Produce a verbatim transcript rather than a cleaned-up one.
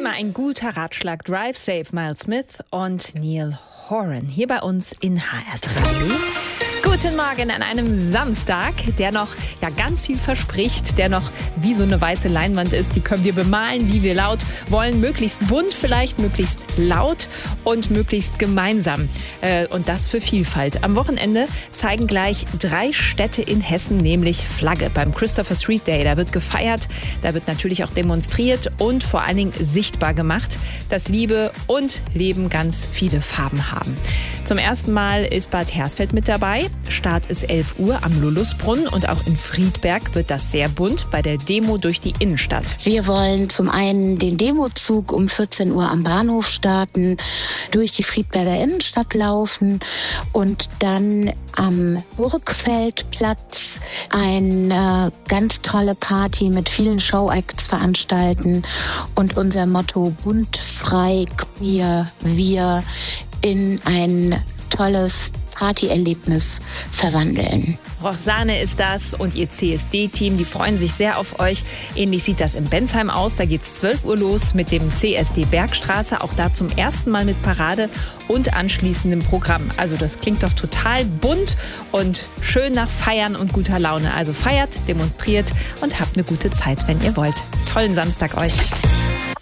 immer ein guter Ratschlag. Drive Safe, Miles Smith und Neil Horan. Hier bei uns in H R drei. Guten Morgen an einem Samstag, der noch ja, ganz viel verspricht, der noch wie so eine weiße Leinwand ist. Die können wir bemalen, wie wir laut wollen. Möglichst bunt vielleicht, möglichst laut und möglichst gemeinsam. Äh, und das für Vielfalt. Am Wochenende zeigen gleich drei Städte in Hessen nämlich Flagge beim Christopher Street Day. Da wird gefeiert, da wird natürlich auch demonstriert und vor allen Dingen sichtbar gemacht, dass Liebe und Leben ganz viele Farben haben. Zum ersten Mal ist Bad Hersfeld mit dabei. Start ist elf Uhr am Lulusbrunnen und auch in Friedberg wird das sehr bunt bei der Demo durch die Innenstadt. Wir wollen zum einen den Demozug um vierzehn Uhr am Bahnhof starten, durch die Friedberger Innenstadt laufen und dann am Burgfeldplatz eine ganz tolle Party mit vielen Showacts veranstalten und unser Motto bunt, frei, queer, wir in ein tolles Partyerlebnis verwandeln. Roxane ist das und ihr C S D-Team, die freuen sich sehr auf euch. Ähnlich sieht das in Bensheim aus. Da geht's zwölf Uhr los mit dem C S D Bergstraße. Auch da zum ersten Mal mit Parade und anschließendem Programm. Also das klingt doch total bunt und schön nach Feiern und guter Laune. Also feiert, demonstriert und habt eine gute Zeit, wenn ihr wollt. Tollen Samstag euch.